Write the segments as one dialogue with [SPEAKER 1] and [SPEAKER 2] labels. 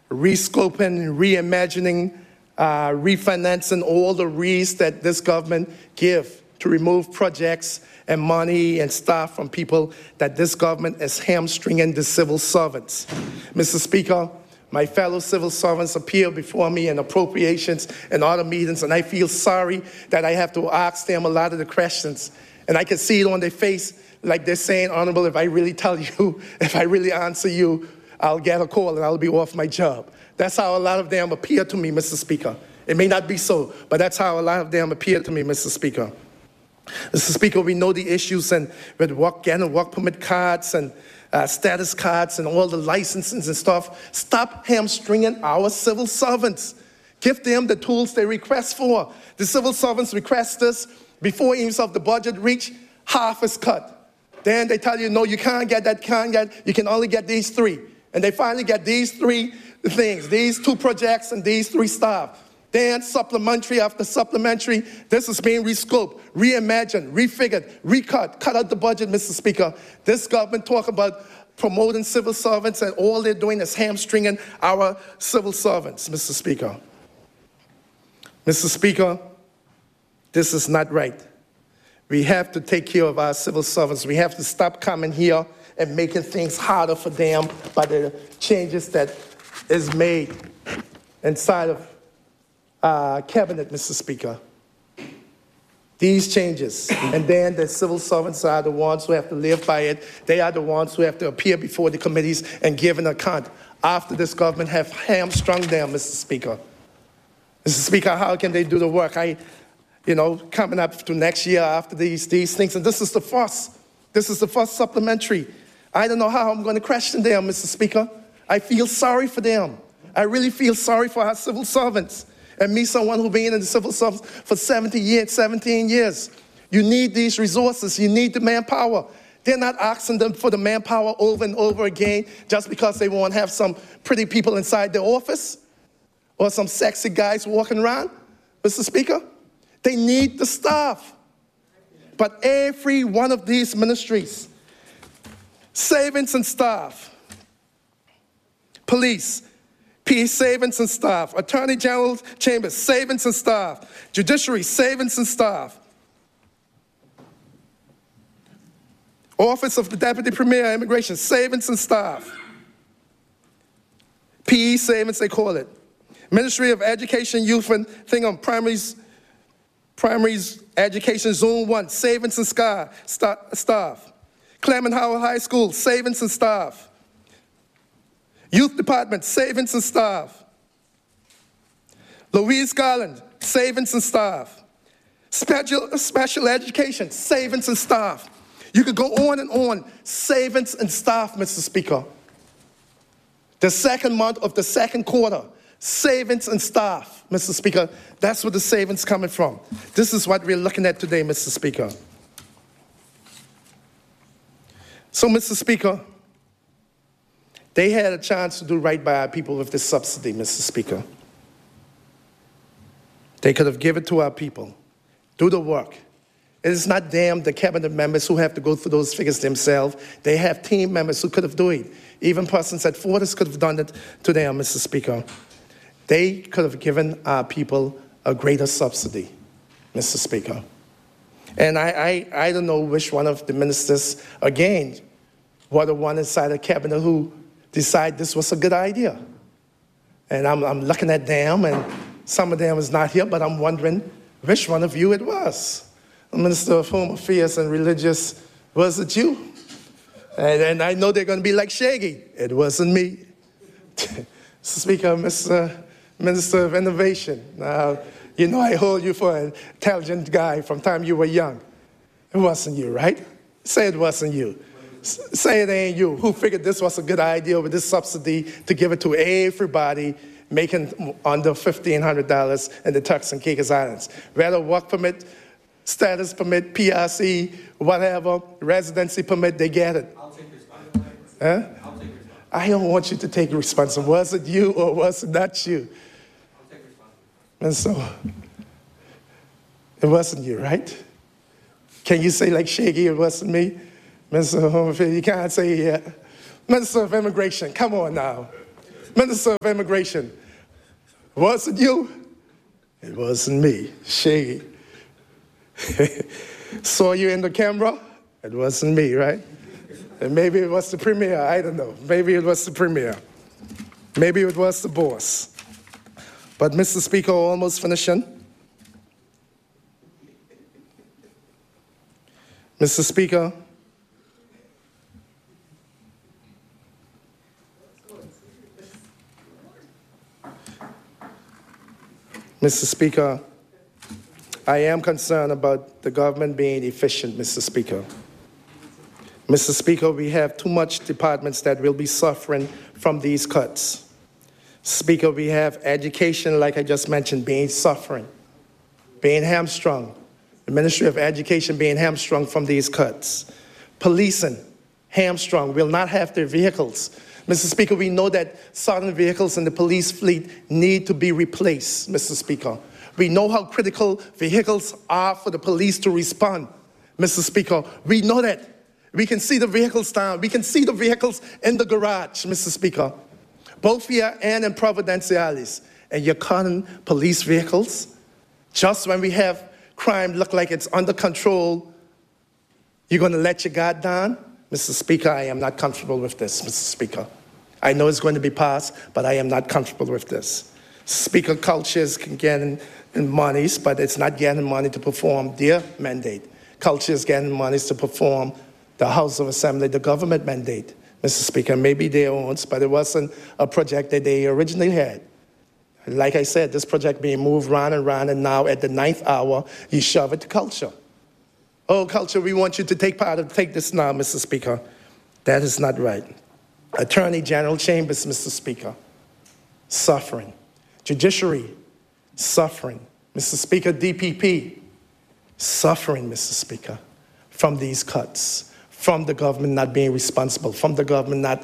[SPEAKER 1] rescoping, reimagining, refinancing all the reas that this government give to remove projects and money and staff from people that this government is hamstringing the civil servants. Mr. Speaker, my fellow civil servants appear before me in appropriations and other meetings, and I feel sorry that I have to ask them a lot of the questions. And I can see it on their face, like they're saying, Honorable, if I really tell you, if I really answer you, I'll get a call and I'll be off my job. That's how a lot of them appear to me, Mr. Speaker. It may not be so, but that's how a lot of them appear to me, Mr. Speaker. Mr. Speaker, we know the issues and with getting work permit cards and status cards and all the licenses and stuff. Stop hamstringing our civil servants. Give them the tools they request for. The civil servants request this before even of the budget reach, half is cut. Then they tell you, no, you can't get that, you can only get these three. And they finally get these three things, these two projects and these three staff. Then supplementary after supplementary, this is being rescoped, reimagined, refigured, recut, cut out the budget, Mr. Speaker. This government talk about promoting civil servants and all they're doing is hamstringing our civil servants, Mr. Speaker. Mr. Speaker, this is not right. We have to take care of our civil servants. We have to stop coming here and making things harder for them by the changes that is made inside of cabinet, Mr. Speaker. These changes, and then the civil servants are the ones who have to live by it. They are the ones who have to appear before the committees and give an account after this government have hamstrung them, Mr. Speaker. Mr. Speaker, how can they do the work? Coming up to next year after these things, and this is the first supplementary. I don't know how I'm going to question them, Mr. Speaker. I feel sorry for them. I really feel sorry for our civil servants. And me, someone who's been in the civil service for 17 years. You need these resources. You need the manpower. They're not asking them for the manpower over and over again just because they want to have some pretty people inside their office or some sexy guys walking around, Mr. Speaker. They need the staff. But every one of these ministries, savings and staff, police, peace savings and staff, Attorney General's Chambers, savings and staff, Judiciary, savings and staff, Office of the Deputy Premier, Immigration, savings and staff, PE savings, they call it, Ministry of Education, Youth, and thing on primaries Education, Zone 1, savings and staff, Clement Howard High School, savings and staff, Youth Department, savings and staff. Louise Garland, savings and staff. Special education, savings and staff. You could go on and on, savings and staff, Mr. Speaker. The second month of the second quarter, savings and staff, Mr. Speaker. That's where the savings coming from. This is what we're looking at today, Mr. Speaker. So, Mr. Speaker, they had a chance to do right by our people with this subsidy, Mr. Speaker. They could have given it to our people. Do the work. It is not them, the cabinet members, who have to go through those figures themselves. They have team members who could have done it. Even persons at Fortis could have done it to them, Mr. Speaker. They could have given our people a greater subsidy, Mr. Speaker. And I don't know which one of the ministers, again, were the one inside the cabinet who decided this was a good idea. And I'm looking at them, and some of them is not here, but I'm wondering which one of you it was. The Minister of Home Affairs and Religious, was it you? And I know they're going to be like Shaggy. It wasn't me. Speaker, Mr. Minister of Innovation. Now, I hold you for an intelligent guy from the time you were young. It wasn't you, right? Say it wasn't you. Say it ain't you. Who figured this was a good idea with this subsidy to give it to everybody making under $1,500 in the Turks and Caicos Islands? Whether work permit, status permit, PRC, whatever, residency permit, they get it.
[SPEAKER 2] I'll take responsibility.
[SPEAKER 1] Huh?
[SPEAKER 2] I'll take responsibility.
[SPEAKER 1] I don't want you to take responsibility. Was it you or was it not you?
[SPEAKER 2] I'll take responsibility.
[SPEAKER 1] And so, it wasn't you, right? Can you say like Shaggy, it wasn't me? Minister of Home Affairs, you can't say yeah. Minister of Immigration, come on now. Minister of Immigration. Was it you? It wasn't me. Shaggy. Saw you in the camera? It wasn't me, right? And maybe it was the premier, I don't know. Maybe it was the premier. Maybe it was the boss. But Mr. Speaker, almost finishing. Mr. Speaker, Mr. Speaker, I am concerned about the government being efficient, Mr. Speaker. Mr. Speaker, we have too much departments that will be suffering from these cuts. Speaker, we have education, like I just mentioned, being suffering, being hamstrung. The Ministry of Education being hamstrung from these cuts. Policing, hamstrung, will not have their vehicles. Mr. Speaker, we know that certain vehicles in the police fleet need to be replaced, Mr. Speaker. We know how critical vehicles are for the police to respond, Mr. Speaker. We know that. We can see the vehicles down. We can see the vehicles in the garage, Mr. Speaker, both here and in Providenciales. And you're cutting police vehicles just when we have crime look like it's under control. You're going to let your guard down? Mr. Speaker, I am not comfortable with this, Mr. Speaker. I know it's going to be passed, but I am not comfortable with this. Speaker, cultures can get in monies, but it's not getting money to perform their mandate. Culture is getting monies to perform the House of Assembly, the government mandate, Mr. Speaker. Maybe their own, but it wasn't a project that they originally had. Like I said, this project being moved round and round, and now at the 9th hour, you shove it to culture. Oh, culture, we want you to take this now, Mr. Speaker. That is not right. Attorney General Chambers, Mr. Speaker, suffering. Judiciary, suffering. Mr. Speaker, DPP, suffering, Mr. Speaker, from these cuts, from the government not being responsible, from the government not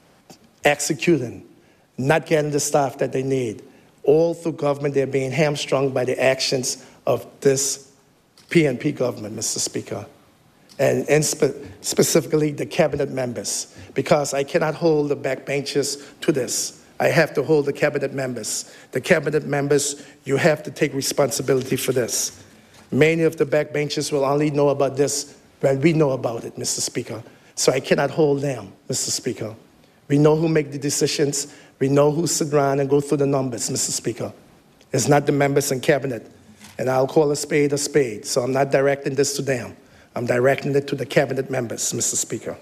[SPEAKER 1] executing, not getting the staff that they need. All through government, they're being hamstrung by the actions of this PNP government, Mr. Speaker, and specifically the cabinet members, because I cannot hold the backbenchers to this. I have to hold the cabinet members. The cabinet members, you have to take responsibility for this. Many of the backbenchers will only know about this when we know about it, Mr. Speaker. So I cannot hold them, Mr. Speaker. We know who make the decisions. We know who sit around and go through the numbers, Mr. Speaker. It's not the members in cabinet. And I'll call a spade a spade. So I'm not directing this to them. I'm directing it to the cabinet members, Mr. Speaker.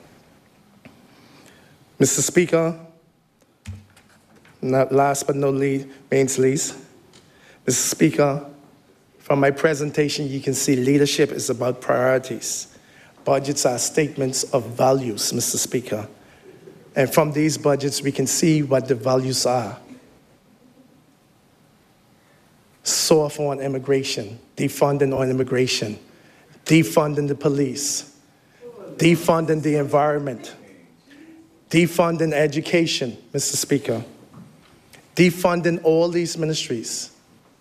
[SPEAKER 1] Mr. Speaker, not last but not least, Mr. Speaker, from my presentation, you can see leadership is about priorities. Budgets are statements of values, Mr. Speaker. And from these budgets, we can see what the values are. Soft on immigration, defunding on immigration, defunding the police, defunding the environment, defunding education, Mr. Speaker, defunding all these ministries,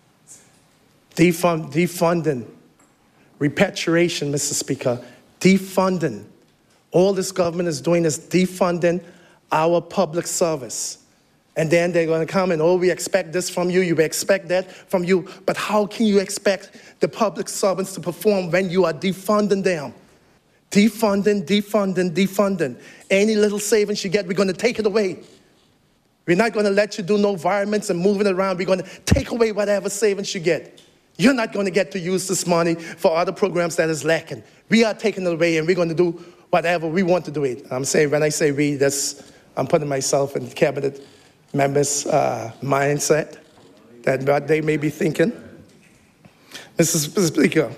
[SPEAKER 1] defunding repatriation, Mr. Speaker, defunding. All this government is doing is defunding our public service. And then they're going to come and, oh, we expect this from you, you expect that from you. But how can you expect the public servants to perform when you are defunding them? Defunding, defunding, defunding. Any little savings you get, we're going to take it away. We're not going to let you do no environments and moving it around. We're going to take away whatever savings you get. You're not going to get to use this money for other programs that is lacking. We are taking it away, and we're going to do whatever we want to do it. I'm saying, when I say we, I'm putting myself in the cabinet members' mindset, that what they may be thinking. Mr. Speaker,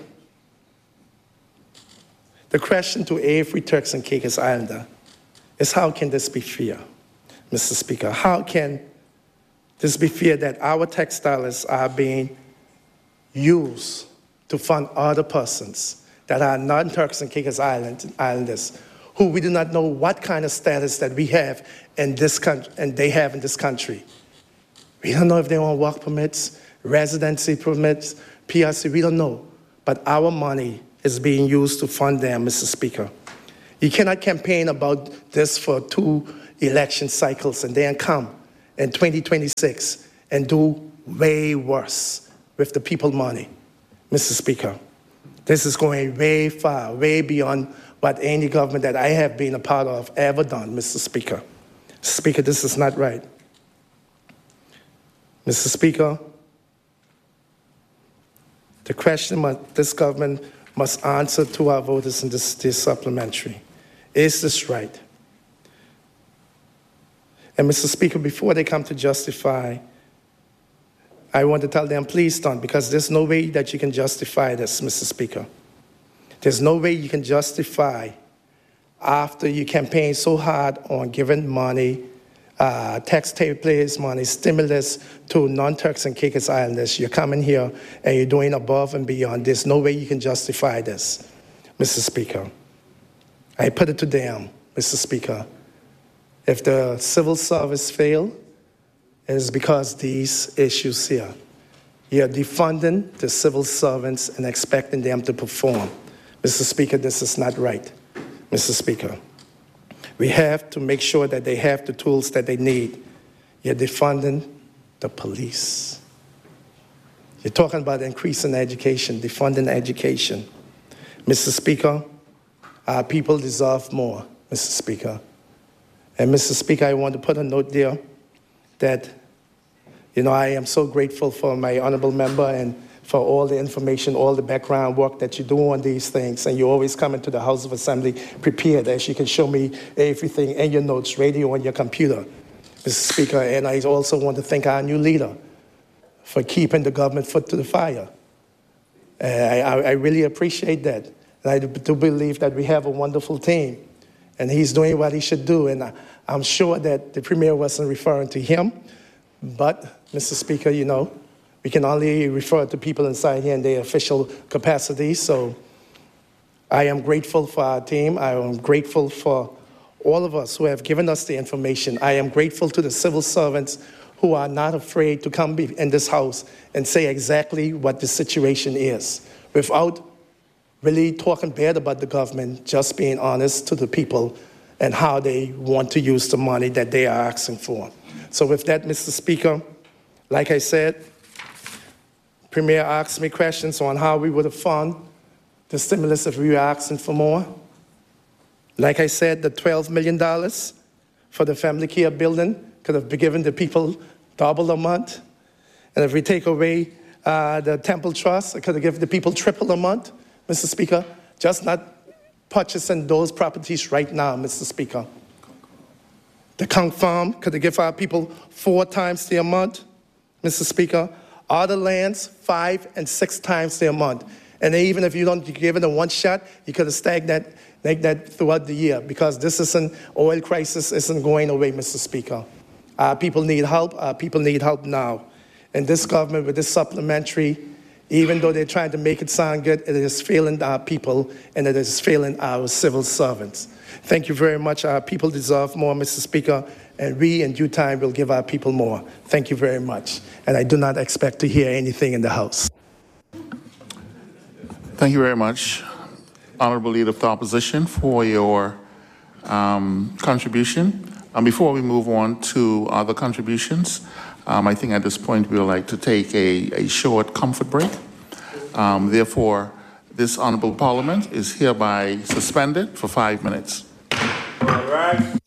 [SPEAKER 1] the question to every Turks and Caicos Islander is, how can this be fair, Mr. Speaker? How can this be fair that our tax dollars are being used to fund other persons that are non-Turks and Caicos Islanders, who we do not know what kind of status that we have in this country and they have in this country? We don't know if they want work permits, residency permits, PRC, we don't know. But our money is being used to fund them, Mr. Speaker. You cannot campaign about this for 2 election cycles and then come in 2026 and do way worse with the people money, Mr. Speaker. This is going way far, way beyond what any government that I have been a part of ever done, Mr. Speaker. Speaker, this is not right. Mr. Speaker, the question this government must answer to our voters in this supplementary. Is this right? And Mr. Speaker, before they come to justify, I want to tell them, please don't, because there's no way that you can justify this, Mr. Speaker. There's no way you can justify after you campaign so hard on giving money, taxpayers' money, stimulus to non-Turks and Caicos Islanders. You're coming here and you're doing above and beyond. There's no way you can justify this, Mr. Speaker. I put it to them, Mr. Speaker. If the civil service fail, it is because these issues here. You're defunding the civil servants and expecting them to perform. Mr. Speaker, this is not right, Mr. Speaker. We have to make sure that they have the tools that they need. You're defunding the police. You're talking about increasing education, defunding education. Mr. Speaker, our people deserve more, Mr. Speaker. And Mr. Speaker, I want to put a note there that, I am so grateful for my honorable member and for all the information, all the background work that you do on these things. And you always come into the House of Assembly prepared, as you can show me everything in your notes, radio, on your computer, Mr. Speaker. And I also want to thank our new leader for keeping the government foot to the fire. I really appreciate that. And I do believe that we have a wonderful team. And he's doing what he should do. And I'm sure that the Premier wasn't referring to him. But, Mr. Speaker, we can only refer to people inside here in their official capacity. So I am grateful for our team. I am grateful for all of us who have given us the information. I am grateful to the civil servants who are not afraid to come in this House and say exactly what the situation is without really talking bad about the government, just being honest to the people and how they want to use the money that they are asking for. So with that, Mr. Speaker, like I said, Premier asked me questions on how we would have funded the stimulus if we were asking for more. Like I said, the $12 million for the family care building could have been given the people double a month. And if we take away the Temple Trust, it could have given the people triple a month, Mr. Speaker. Just not purchasing those properties right now, Mr. Speaker. The Conch Farm could have given our people 4 times the amount, Mr. Speaker. Other lands, 5 and 6 times the amount. And even if you don't give it a one shot, you could have stacked that like that throughout the year, because this oil crisis isn't going away, Mr. Speaker. Our people need help. Our people need help now. And this government, with this supplementary, even though they're trying to make it sound good, it is failing our people and it is failing our civil servants. Thank you very much. Our people deserve more, Mr. Speaker, and we, in due time, will give our people more. Thank you very much. And I do not expect to hear anything in the House.
[SPEAKER 3] Thank you very much, Honorable Leader of the Opposition, for your contribution. Before we move on to other contributions, I think at this point we would like to take a short comfort break. Therefore, this Honorable Parliament is hereby suspended for 5 minutes.
[SPEAKER 2] All right.